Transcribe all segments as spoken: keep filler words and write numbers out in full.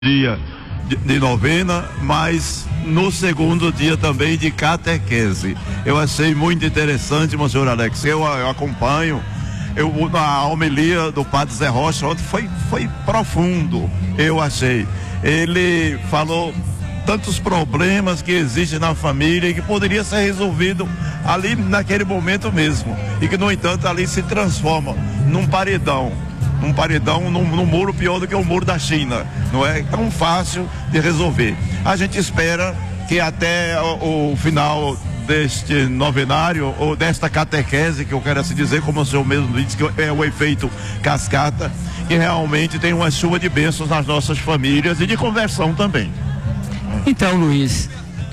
dia de, de novena, mas no segundo dia também de catequese. Eu achei muito interessante, monsenhor Alex. Eu, eu acompanho. Eu, na homilia do padre Zé Rocha ontem foi, foi profundo, eu achei. Ele falou tantos problemas que existem na família e que poderia ser resolvido ali naquele momento mesmo. E que, no entanto, ali se transforma num paredão. Um paredão num, num muro pior do que o muro da China. Não é tão fácil de resolver. A gente espera que até o, o final deste novenário, ou desta catequese, que eu quero assim dizer, como o senhor mesmo disse, que é o efeito cascata, que realmente tem uma chuva de bênçãos nas nossas famílias e de conversão também. Então, Luiz,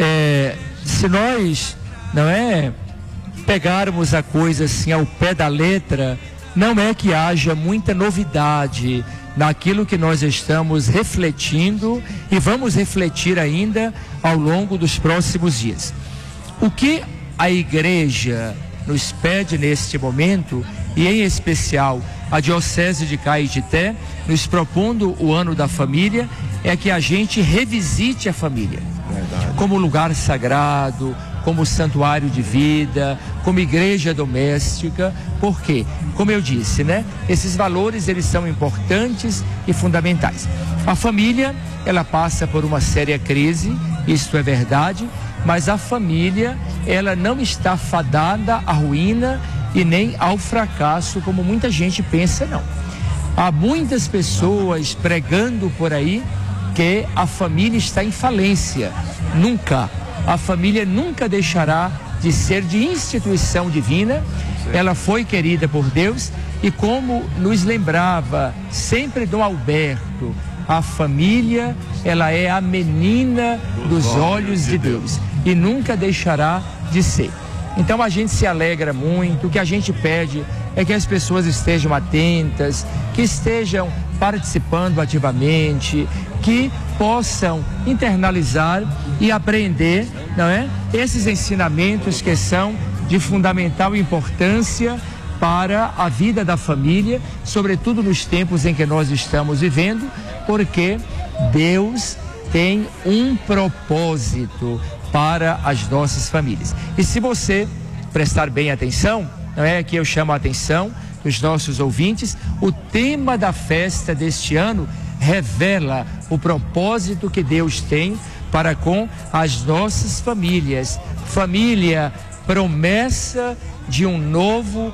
é, se nós, não é, pegarmos a coisa assim ao pé da letra, não é que haja muita novidade naquilo que nós estamos refletindo e vamos refletir ainda ao longo dos próximos dias. O que a igreja nos pede neste momento, e em especial a Diocese de Caetité, nos propondo o ano da família, é que a gente revisite a família. Verdade. Como lugar sagrado, como santuário de vida, como igreja doméstica. Por quê? Como eu disse, né? Esses valores, eles são importantes e fundamentais. A família, ela passa por uma séria crise, isto é verdade, mas a família, ela não está fadada à ruína e nem ao fracasso, como muita gente pensa, não. Há muitas pessoas pregando por aí que a família está em falência. Nunca. A família nunca deixará de ser de instituição divina. Ela foi querida por Deus e, como nos lembrava sempre Dom Alberto, a família, ela é a menina dos olhos de Deus e nunca deixará de ser. Então a gente se alegra muito. O que a gente pede é que as pessoas estejam atentas, que estejam participando ativamente, que possam internalizar e aprender, não é? Esses ensinamentos que são de fundamental importância para a vida da família, sobretudo nos tempos em que nós estamos vivendo, porque Deus tem um propósito para as nossas famílias. E se você prestar bem atenção, não é que eu chamo a atenção dos nossos ouvintes, o tema da festa deste ano revela o propósito que Deus tem para com as nossas famílias. Família, promessa de um novo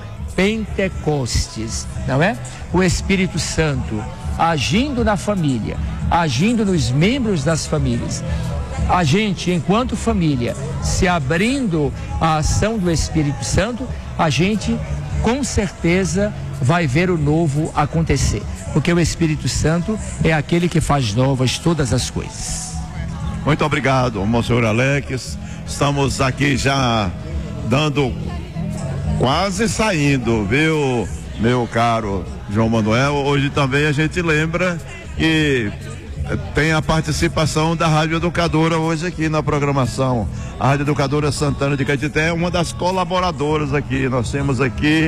Pentecostes, não é? O Espírito Santo agindo na família, agindo nos membros das famílias. A gente, enquanto família, se abrindo à ação do Espírito Santo, a gente com certeza vai ver o novo acontecer, porque o Espírito Santo é aquele que faz novas todas as coisas. Muito obrigado, monsenhor Alex. Estamos aqui já dando, quase saindo, viu, meu caro João Manuel? Hoje também a gente lembra que tem a participação da Rádio Educadora hoje aqui na programação. A Rádio Educadora Santana de Caetité é uma das colaboradoras aqui. Nós temos aqui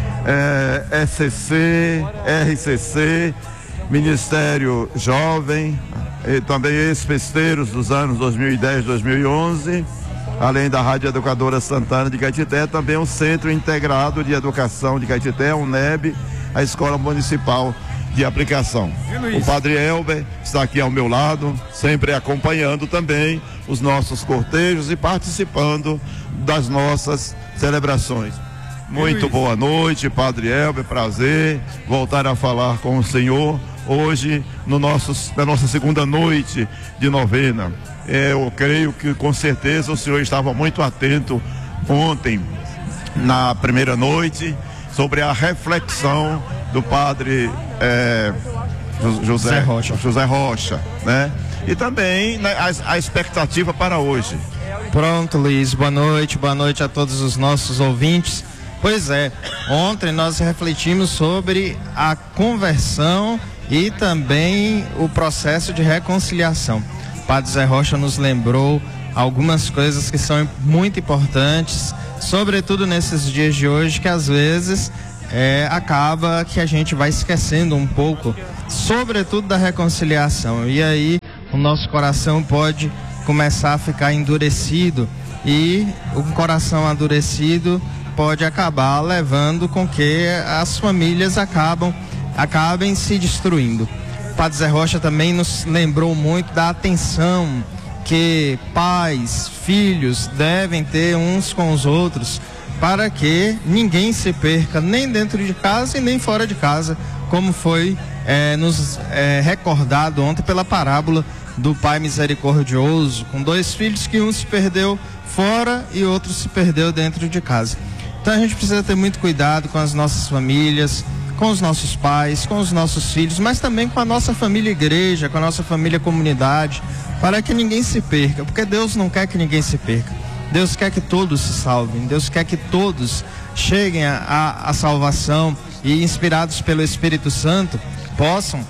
é, S C C, R C C, Ministério Jovem, e também ex-festeiros dos anos dois mil e dez, dois mil e onze. Além da Rádio Educadora Santana de Caetité, também o Centro Integrado de Educação de Caetité, o N E B, a Escola Municipal de Aplicação. O Padre Elber está aqui ao meu lado, sempre acompanhando também os nossos cortejos e participando das nossas celebrações. Muito boa noite, Padre Elber, prazer voltar a falar com o senhor hoje no nosso, na nossa segunda noite de novena. Eu creio que com certeza o senhor estava muito atento ontem, na primeira noite, sobre a reflexão do padre é, José, Rocha. José Rocha, né? E também, né, a, a expectativa para hoje. Pronto, Luiz, boa noite, boa noite a todos os nossos ouvintes. Pois é, ontem nós refletimos sobre a conversão e também o processo de reconciliação. O padre Zé Rocha nos lembrou algumas coisas que são muito importantes, sobretudo nesses dias de hoje, que às vezes é, acaba que a gente vai esquecendo um pouco, sobretudo da reconciliação. E aí o nosso coração pode começar a ficar endurecido, e um coração endurecido pode acabar levando com que as famílias acabam, acabem se destruindo. O Padre Zé Rocha também nos lembrou muito da atenção que pais, filhos devem ter uns com os outros, para que ninguém se perca, nem dentro de casa e nem fora de casa, como foi é, nos é, recordado ontem pela parábola do pai misericordioso, com dois filhos que um se perdeu fora e outro se perdeu dentro de casa. Então a gente precisa ter muito cuidado com as nossas famílias, com os nossos pais, com os nossos filhos, mas também com a nossa família igreja, com a nossa família comunidade, para que ninguém se perca, porque Deus não quer que ninguém se perca. Deus quer que todos se salvem, Deus quer que todos cheguem à salvação e, inspirados pelo Espírito Santo, possam,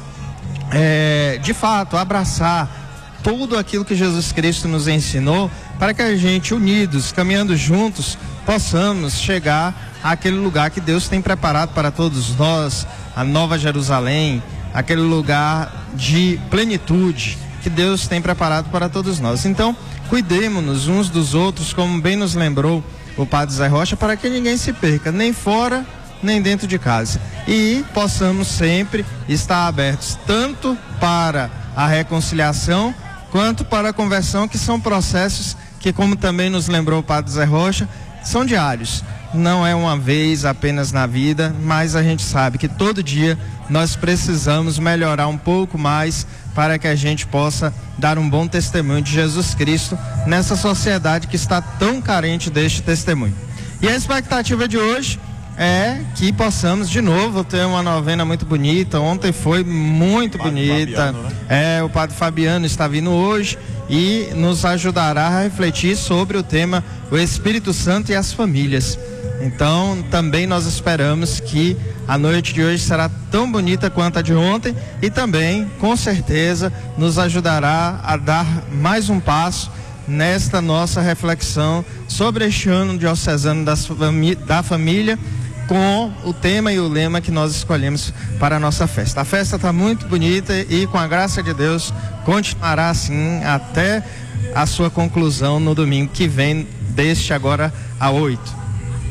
é, de fato, abraçar tudo aquilo que Jesus Cristo nos ensinou, para que a gente, unidos, caminhando juntos, possamos chegar àquele lugar que Deus tem preparado para todos nós, a Nova Jerusalém, aquele lugar de plenitude que Deus tem preparado para todos nós. Então, cuidemos-nos uns dos outros, como bem nos lembrou o Padre Zé Rocha, para que ninguém se perca, nem fora, nem dentro de casa. E possamos sempre estar abertos, tanto para a reconciliação, quanto para a conversão, que são processos que, como também nos lembrou o Padre Zé Rocha, são diários. Não é uma vez apenas na vida, mas a gente sabe que todo dia nós precisamos melhorar um pouco mais, para que a gente possa dar um bom testemunho de Jesus Cristo nessa sociedade que está tão carente deste testemunho. E a expectativa de hoje é que possamos de novo ter uma novena muito bonita. Ontem foi muito bonita. Fabiano, né? É, o Padre Fabiano está vindo hoje e nos ajudará a refletir sobre o tema o Espírito Santo e as famílias. Então, também nós esperamos que a noite de hoje será tão bonita quanto a de ontem, e também, com certeza, nos ajudará a dar mais um passo nesta nossa reflexão sobre este ano diocesano das fami- da família, com o tema e o lema que nós escolhemos para a nossa festa. A festa está muito bonita e, com a graça de Deus, continuará assim até a sua conclusão no domingo que vem, deste agora a oito.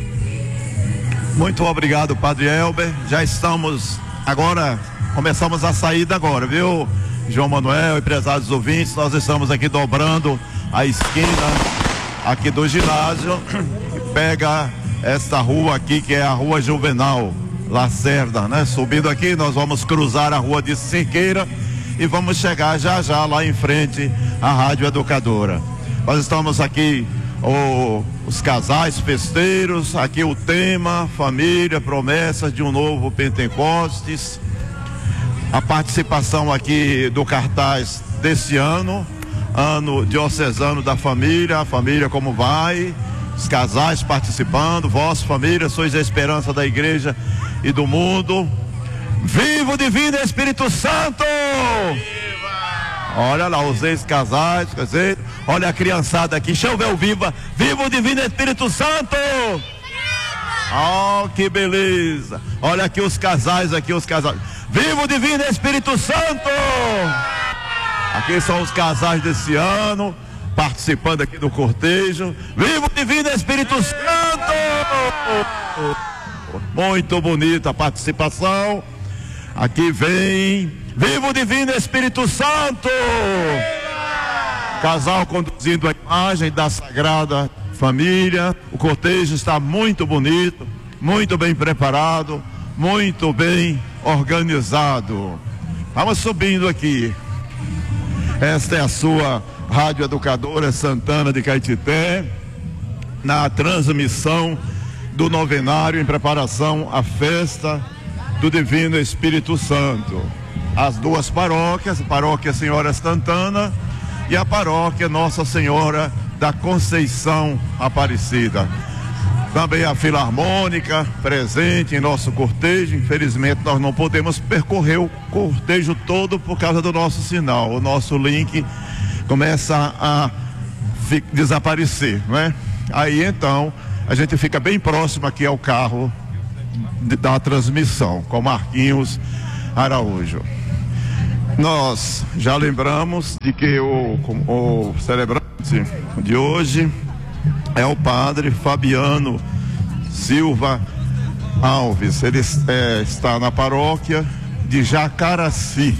Muito obrigado, Padre Elber. Já estamos agora, começamos a saída agora, viu, João Manuel e prezados ouvintes? Nós estamos aqui dobrando a esquina aqui do ginásio, que pega esta rua aqui, que é a Rua Juvenal Lacerda, né? Subindo aqui, nós vamos cruzar a Rua de Cerqueira e vamos chegar já já lá em frente à Rádio Educadora. Nós estamos aqui, o, os casais festeiros, aqui o tema, família, promessas de um novo Pentecostes. A participação aqui do cartaz desse ano, ano diocesano da família, a família como vai, os casais participando, vós família, sois a esperança da igreja e do mundo. Viva o Divino Espírito Santo! Olha lá os ex-casais, quer dizer, olha a criançada aqui, deixa eu ver o viva, viva o Divino Espírito Santo! Oh, que beleza! Olha aqui os casais, aqui os casais, viva o Divino Espírito Santo! Aqui são os casais desse ano, participando aqui do cortejo. Viva o Divino Espírito Santo! Muito bonita a participação. Aqui vem, viva o Divino Espírito Santo! Casal conduzindo a imagem da Sagrada Família. O cortejo está muito bonito, muito bem preparado, muito bem organizado. Vamos subindo aqui. Esta é a sua Rádio Educadora Santana de Caetité, na transmissão do novenário em preparação à festa do Divino Espírito Santo. As duas paróquias, a paróquia Senhora Santana e a paróquia Nossa Senhora da Conceição Aparecida. Também a Filarmônica presente em nosso cortejo. Infelizmente nós não podemos percorrer o cortejo todo por causa do nosso sinal. O nosso link começa a desaparecer, não é? Aí então a gente fica bem próximo aqui ao carro de, da transmissão, com Marquinhos Araújo. Nós já lembramos de que o, o celebrante de hoje é o padre Fabiano Silva Alves. Ele é, está na paróquia de Jacaraci.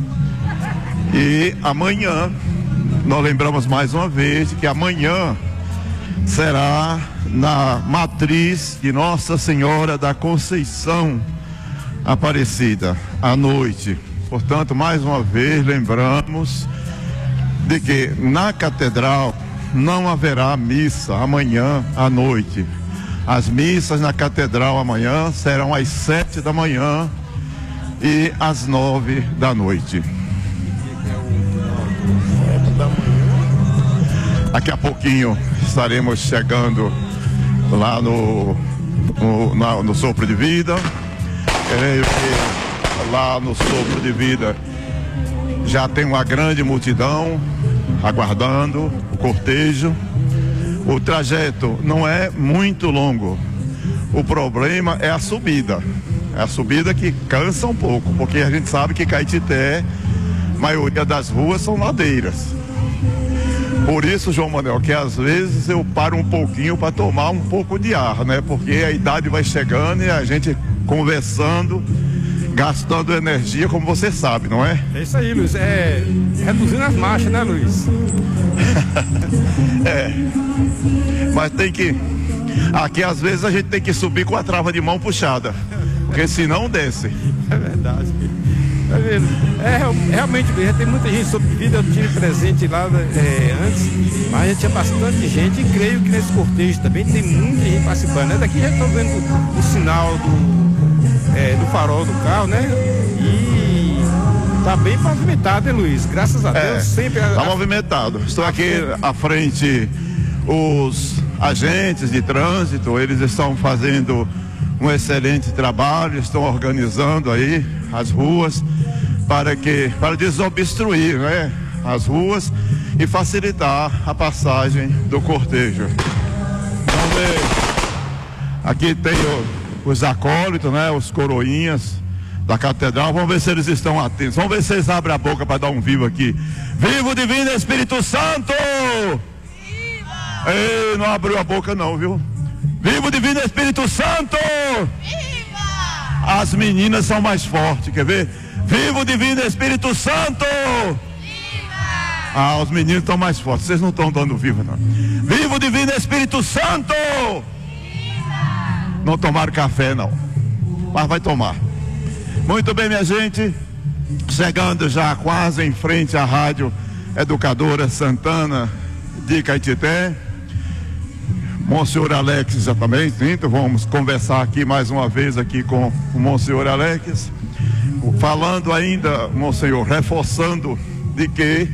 E amanhã, nós lembramos mais uma vez de que amanhã será na matriz de Nossa Senhora da Conceição Aparecida, à noite. Portanto, mais uma vez, lembramos de que na catedral não haverá missa amanhã à noite. As missas na catedral amanhã serão às sete da manhã e às nove da noite. Daqui a pouquinho estaremos chegando lá no, no, na, no Sopro de Vida. Creio que lá no Sopro de Vida já tem uma grande multidão aguardando o cortejo. O trajeto não é muito longo. O problema é a subida. É a subida que cansa um pouco, porque a gente sabe que Caetité, a maioria das ruas são ladeiras. Por isso, João Manuel, que às vezes eu paro um pouquinho para tomar um pouco de ar, né? Porque a idade vai chegando e a gente conversando, gastando energia, como você sabe, não é? É isso aí, Luiz. É reduzindo as marchas, né, Luiz? É. Mas tem que... Aqui às vezes a gente tem que subir com a trava de mão puxada, porque senão desce. É verdade. Tá vendo? É, realmente, já tem muita gente sobre vida, eu tive presente lá é, antes, mas já tinha bastante gente e creio que nesse cortejo também tem muita gente participando, né? Daqui já estou vendo o, o sinal do, é, do farol do carro, né? E tá bem pavimentado, hein, Luiz? Graças a Deus, é, sempre... Tá a, movimentado. Estou aqui à frente, os agentes de trânsito, eles estão fazendo um excelente trabalho, estão organizando aí as ruas para que para desobstruir, né, as ruas e facilitar a passagem do cortejo. Vamos ver. Aqui tem o, os acólitos, né, os coroinhas da catedral. Vamos ver se eles estão atentos. Vamos ver se eles abrem a boca para dar um vivo aqui. Vivo Divino Espírito Santo! Viva! Ei, não abriu a boca não, viu? Vivo Divino Espírito Santo! Viva! As meninas são mais fortes, quer ver? Vivo Divino Espírito Santo! Viva! Ah, os meninos estão mais fortes, vocês não estão dando vivo, não. Vivo Divino Espírito Santo! Viva! Não tomaram café, não, mas vai tomar. Muito bem, minha gente, chegando já quase em frente à Rádio Educadora Santana de Caetité. Monsenhor Alex já também, então vamos conversar aqui mais uma vez aqui com o Monsenhor Alex, falando ainda, Monsenhor, reforçando de que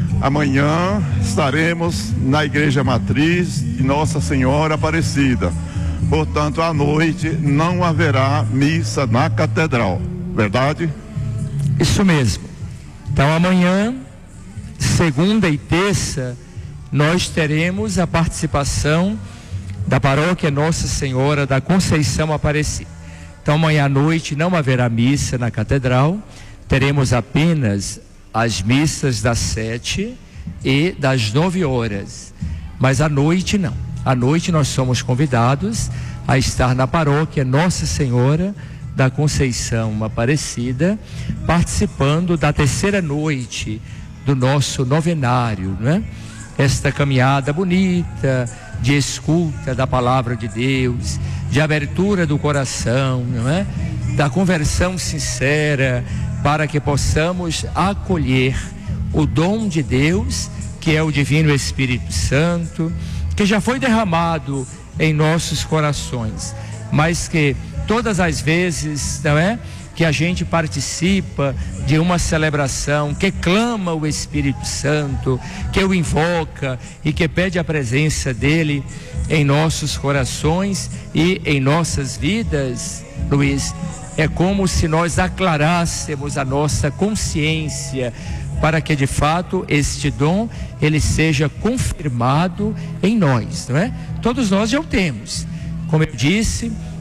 amanhã estaremos na Igreja Matriz de Nossa Senhora Aparecida. Portanto, à noite não haverá missa na catedral, verdade? Isso mesmo. Então amanhã, segunda e terça, nós teremos a participação da paróquia Nossa Senhora da Conceição Aparecida. Então amanhã à noite não haverá missa na catedral, teremos apenas as missas das sete e das nove horas, mas à noite não. À noite nós somos convidados a estar na paróquia Nossa Senhora da Conceição Aparecida, participando da terceira noite do nosso novenário, né? Esta caminhada bonita de escuta da palavra de Deus, de abertura do coração, não é? Da conversão sincera, para que possamos acolher o dom de Deus, que é o Divino Espírito Santo, que já foi derramado em nossos corações, mas que todas as vezes, não é, que a gente participa de uma celebração, que clama o Espírito Santo, que o invoca e que pede a presença dele em nossos corações e em nossas vidas, Luiz, é como se nós aclarássemos a nossa consciência para que de fato este dom ele seja confirmado em nós, não é? Todos nós já o temos. Como eu disse,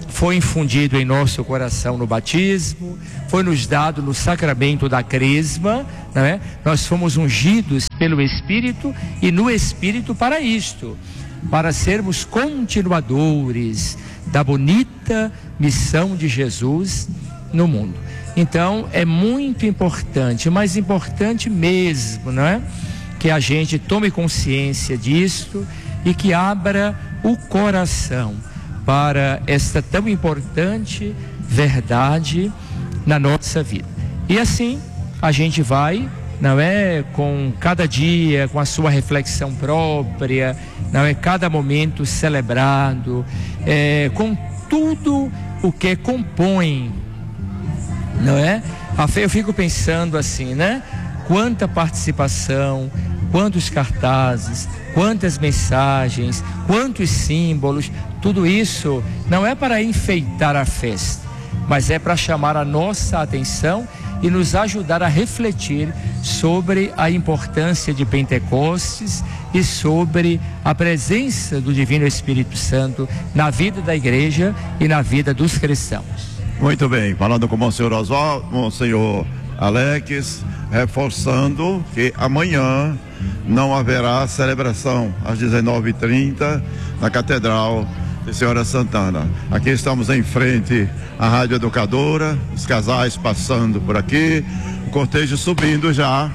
foi infundido em nosso coração no batismo, foi nos dado no sacramento da crisma, não é? Nós fomos ungidos pelo Espírito e no Espírito para isto, para sermos continuadores da bonita missão de Jesus no mundo. Então é muito importante, mais importante mesmo, não é? Que a gente tome consciência disto e que abra o coração para esta tão importante verdade na nossa vida. E assim a gente vai, não é, com cada dia, com a sua reflexão própria, não é, cada momento celebrado, é, com tudo o que compõe, não é? A fé, eu fico pensando assim, né? Quanta participação, quantos cartazes, quantas mensagens, quantos símbolos, tudo isso não é para enfeitar a festa, mas é para chamar a nossa atenção e nos ajudar a refletir sobre a importância de Pentecostes e sobre a presença do Divino Espírito Santo na vida da igreja e na vida dos cristãos. Muito bem, falando com o Monsenhor Oswaldo, Monsenhor Alex, reforçando que amanhã não haverá celebração às dezenove e trinta na Catedral de Senhora Santana. Aqui estamos em frente à Rádio Educadora, os casais passando por aqui, o cortejo subindo já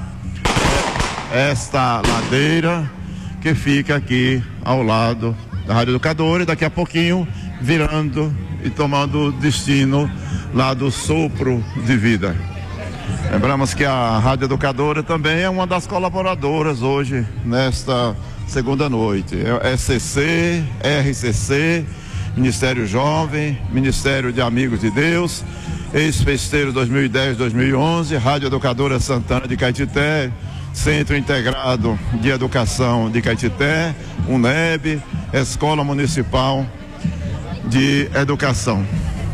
esta ladeira que fica aqui ao lado da Rádio Educadora e daqui a pouquinho virando e tomando destino lá do Sopro de Vida. Lembramos que a Rádio Educadora também é uma das colaboradoras hoje, nesta segunda noite. É S C C, R C C, Ministério Jovem, Ministério de Amigos de Deus, Ex-Festeiro dois mil e dez, dois mil e onze, Rádio Educadora Santana de Caetité, Centro Integrado de Educação de Caetité, UNEB, Escola Municipal de Educação.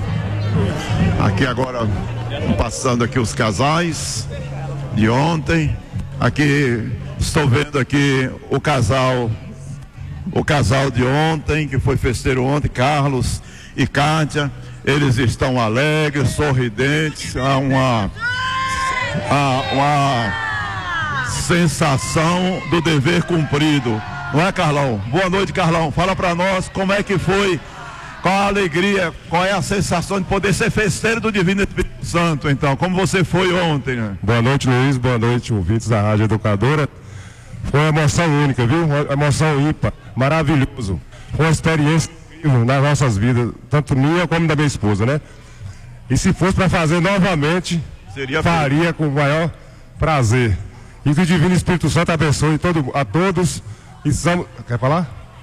Aqui agora, passando aqui os casais de ontem. Aqui estou vendo aqui o casal, o casal de ontem, que foi festeiro ontem, Carlos e Kátia. Eles estão alegres, sorridentes, há uma, há uma sensação do dever cumprido. Não é, Carlão? Boa noite, Carlão. Fala para nós como é que foi. Qual a alegria, qual é a sensação de poder ser festeiro do Divino Espírito Santo, então? Como você foi ontem, né? Boa noite, Luiz. Boa noite, ouvintes da Rádio Educadora. Foi uma emoção única, viu? Uma emoção ímpar, maravilhoso. Foi uma experiência incrível nas nossas vidas, tanto minha como da minha esposa, né? E se fosse para fazer novamente, seria faria bem, com o maior prazer. E que o Divino Espírito Santo abençoe todo, a todos. E estamos... Quer falar?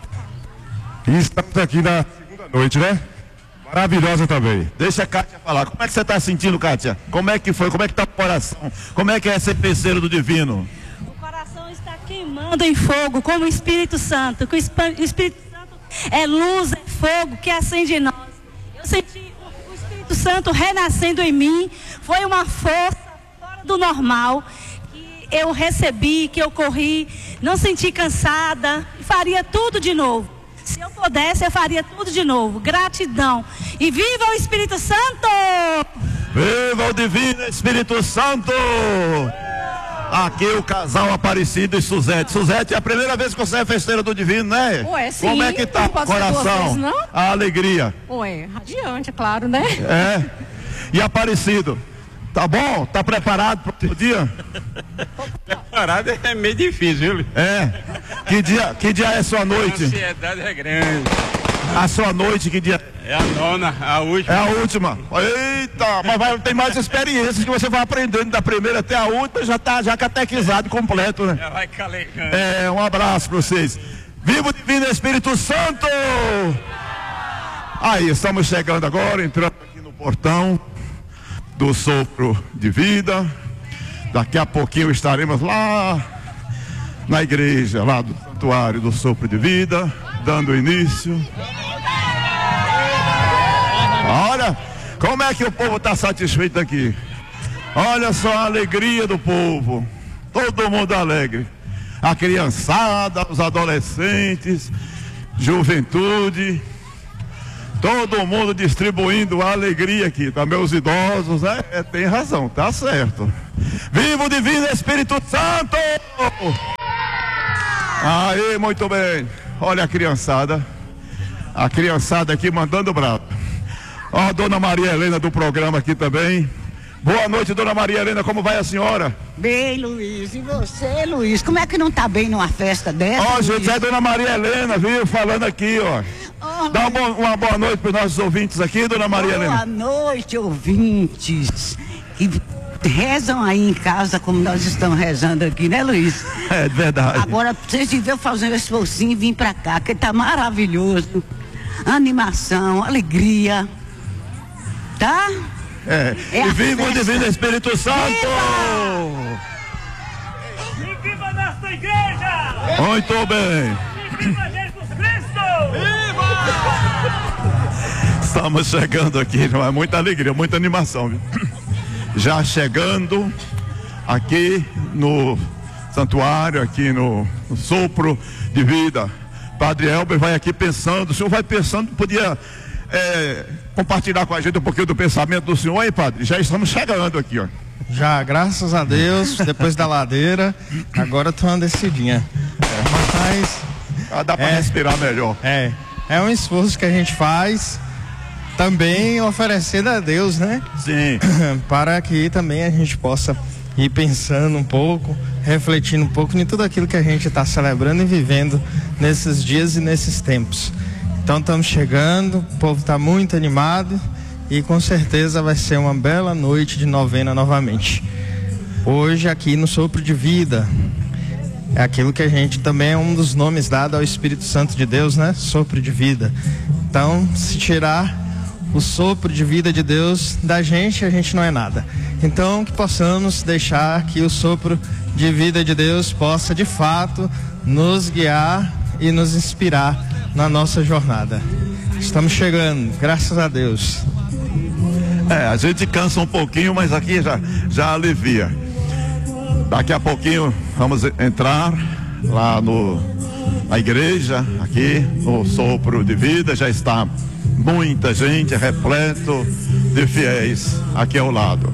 E estamos aqui na noite, né? Maravilhosa também. Deixa a Kátia falar. Como é que você está sentindo, Kátia? Como é que foi? Como é que está o coração? Como é que é ser festeiro do Divino? O coração está queimando em fogo, como o Espírito Santo. Que o Espírito Santo é luz, é fogo que acende em nós. Eu senti o Espírito Santo renascendo em mim. Foi uma força fora do normal que eu recebi, que eu corri. Não senti cansada. Faria tudo de novo. Se eu pudesse, eu faria tudo de novo. Gratidão. E viva o Espírito Santo! Viva o Divino Espírito Santo! Aqui o casal Aparecido e Suzete. Suzete, é a primeira vez que você é festeira do Divino, né? Ué, sim. Como é que tá o coração? Vezes, não? A alegria. Ué, radiante, é claro, né? É. E Aparecido? Tá bom? Tá preparado para o dia? Preparado é meio difícil, viu? É. Que dia, que dia é a sua noite? A ansiedade é grande. A sua noite, que dia? É a nona, a última. É a última. Eita, mas vai, tem mais experiências que você vai aprendendo da primeira até a última, já tá já catequizado completo, né? Já vai calecando. É, um abraço para vocês. Viva o Divino Espírito Santo! Aí, estamos chegando agora, entrando aqui no portão do Sopro de Vida. Daqui a pouquinho estaremos lá na igreja, lá do Santuário do Sopro de Vida, dando início. Olha como é que o povo está satisfeito aqui. Olha só a alegria do povo. Todo mundo alegre. A criançada, os adolescentes, juventude. Todo mundo distribuindo a alegria aqui, tá? Meus idosos, né? É, tem razão, tá certo. Viva o Divino Espírito Santo! Aí, muito bem. Olha a criançada. A criançada aqui mandando bravo. Ó, a dona Maria Helena do programa aqui também. Boa noite, dona Maria Helena, como vai a senhora? Bem, Luiz, e você, Luiz? Como é que não tá bem numa festa dessa? Ó, gente, é a dona Maria Helena, viu? Falando aqui, ó. Oh, Dá uma, uma boa noite para os nossos ouvintes aqui, dona Maria boa Helena. Boa noite, ouvintes. Que rezam aí em casa como nós estamos rezando aqui, né, Luiz? É verdade. Agora, vocês deviam fazer esse esforcinho e vir pra cá, que tá maravilhoso. Animação, alegria. Tá? É. É e viva o festa. Divino Espírito Santo! Viva! E viva nossa igreja! Muito bem! E viva Jesus Cristo! Viva! Estamos chegando aqui, não é? Muita alegria, muita animação, viu? Já chegando aqui no santuário, aqui no, no sopro de vida. Padre Elber vai aqui pensando, o senhor vai pensando, podia é, compartilhar com a gente um pouquinho do pensamento do senhor aí, padre? Já estamos chegando aqui, ó. Já, graças a Deus, depois da ladeira, agora tô uma descidinha. Mas ah, dá para é, respirar melhor. É, é um esforço que a gente faz, também oferecendo a Deus, né? Sim. Para que também a gente possa ir pensando um pouco, refletindo um pouco em tudo aquilo que a gente está celebrando e vivendo nesses dias e nesses tempos. Então estamos chegando, o povo está muito animado e com certeza vai ser uma bela noite de novena novamente. Hoje aqui no Sopro de Vida, é aquilo que a gente também é um dos nomes dados ao Espírito Santo de Deus, né? Sopro de vida. Então, se tirar o sopro de vida de Deus da gente, a gente não é nada. Então, que possamos deixar que o sopro de vida de Deus possa de fato nos guiar e nos inspirar na nossa jornada. Estamos chegando, graças a Deus. É, a gente cansa um pouquinho, mas aqui já, já alivia. Daqui a pouquinho vamos entrar lá no, na igreja, aqui no Sopro de Vida. Já está muita gente, repleto de fiéis aqui ao lado.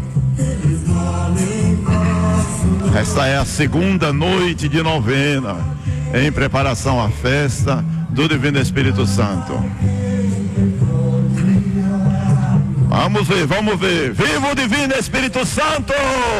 Esta é a segunda noite de novena em preparação à festa do Divino Espírito Santo. Vamos ver, vamos ver. Viva o Divino Espírito Santo!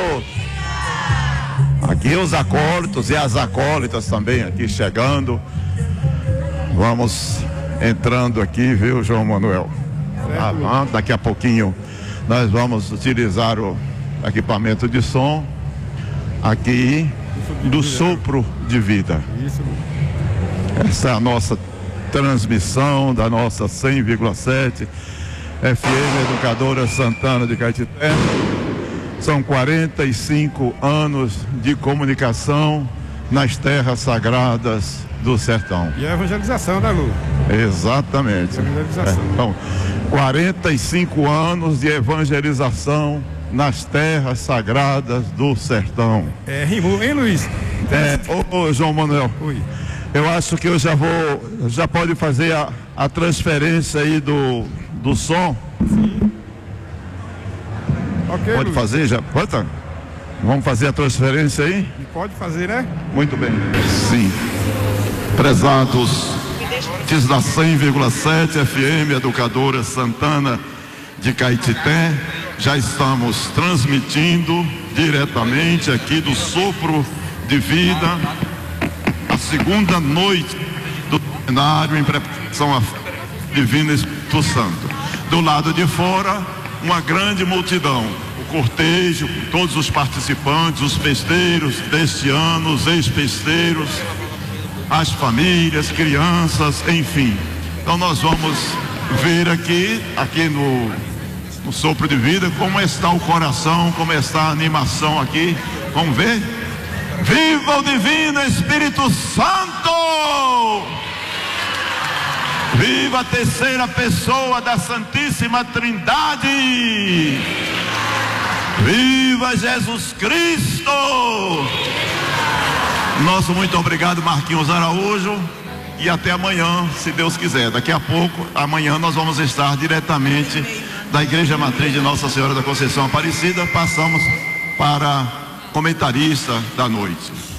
Aqui os acólitos e as acólitas também aqui chegando. Vamos entrando aqui, viu, João Manuel? Ah, daqui a pouquinho nós vamos utilizar o equipamento de som aqui do Sopro de Vida. Essa é a nossa transmissão da nossa cem vírgula sete F M Educadora Santana de Caetité. São quarenta e cinco anos de comunicação nas terras sagradas do sertão. E a evangelização, né, Lu? Exatamente. Evangelização. É, então, quarenta e cinco anos de evangelização nas terras sagradas do sertão. É, rimou, hein, Luiz? É, ô, ô João Manuel. Oi. Eu acho que eu já vou, já pode fazer a, a transferência aí do, do som. Sim. Okay, pode Luiz. fazer já? Quanta? Vamos fazer a transferência aí? Pode fazer, né? Muito bem. Sim. Prezados ouvintes da cem vírgula sete F M Educadora Santana de Caetité, já estamos transmitindo diretamente aqui do Sopro de Vida, a segunda noite do cenário em preparação à Divino Espírito Santo. Do lado de fora, uma grande multidão, o cortejo, todos os participantes, os festeiros deste ano, os ex-festeiros, as famílias, crianças, enfim. Então nós vamos ver aqui, aqui no, no Sopro de Vida, como está o coração, como está a animação aqui. Vamos ver? Viva o Divino Espírito Santo! Viva a terceira pessoa da Santíssima Trindade! Viva Jesus Cristo! Nosso muito obrigado, Marquinhos Araújo. e até amanhã, se Deus quiser. Daqui a pouco, amanhã nós vamos estar diretamente da Igreja Matriz de Nossa Senhora da Conceição Aparecida. Passamos para comentarista da noite.